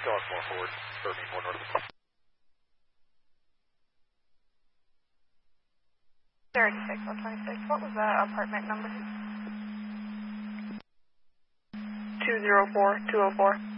Still has more forward, or more north. 36, 126. What was the apartment number? 204, 204.